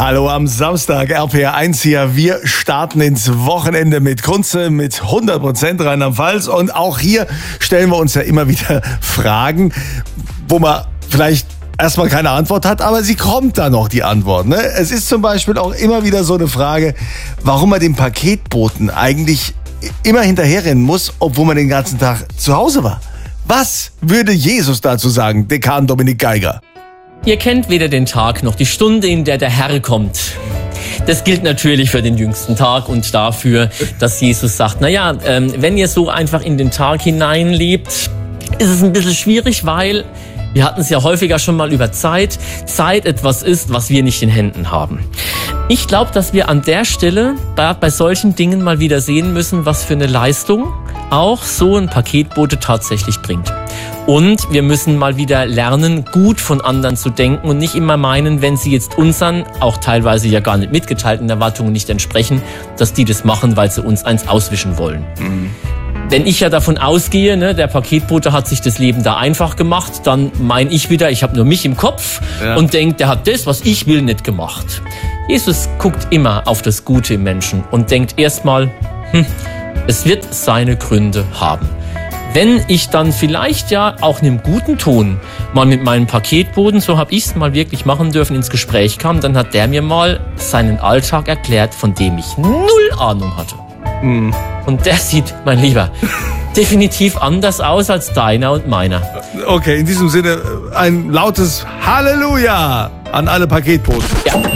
Hallo am Samstag, RPR1 hier. Wir starten ins Wochenende mit Kunze, mit 100% Rheinland-Pfalz. Und auch hier stellen wir uns ja immer wieder Fragen, wo man vielleicht erstmal keine Antwort hat, aber sie kommt da noch, die Antwort. Ne? Es ist zum Beispiel auch immer wieder so eine Frage, warum man dem Paketboten eigentlich immer hinterherrennen muss, obwohl man den ganzen Tag zu Hause war. Was würde Jesus dazu sagen, Dekan Dominik Geiger? Ihr kennt weder den Tag noch die Stunde, in der der Herr kommt. Das gilt natürlich für den jüngsten Tag und dafür, dass Jesus sagt, wenn ihr so einfach in den Tag hineinlebt, ist es ein bisschen schwierig, weil wir hatten es ja häufiger schon mal über Zeit etwas ist, was wir nicht in Händen haben. Ich glaube, dass wir an der Stelle bei solchen Dingen mal wieder sehen müssen, was für eine Leistung auch so ein Paketbote tatsächlich bringt. Und wir müssen mal wieder lernen, gut von anderen zu denken und nicht immer meinen, wenn sie jetzt unseren, auch teilweise ja gar nicht mitgeteilten Erwartungen nicht entsprechen, dass die das machen, weil sie uns eins auswischen wollen. Mhm. Wenn ich ja davon ausgehe, der Paketbote hat sich das Leben da einfach gemacht, dann meine ich wieder, ich habe nur mich im Kopf und denke, der hat das, was ich will, nicht gemacht. Jesus guckt immer auf das Gute im Menschen und denkt erstmal, es wird seine Gründe haben. Wenn ich dann vielleicht ja auch in einem guten Ton mal mit meinem Paketboten, so habe ich es mal wirklich machen dürfen, ins Gespräch kam, dann hat der mir mal seinen Alltag erklärt, von dem ich null Ahnung hatte. Mhm. Und der sieht, mein Lieber, definitiv anders aus als deiner und meiner. Okay, in diesem Sinne ein lautes Halleluja an alle Paketboten. Ja.